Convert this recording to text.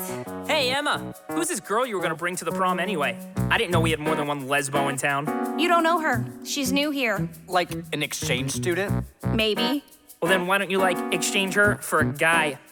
Hey, Emma. Who's this girl you were gonna bring to the prom anyway? I didn't know we had more than one lesbo in town. You don't know her. She's new here. Like an exchange student? Maybe. Well, then why don't you, exchange her for a guy?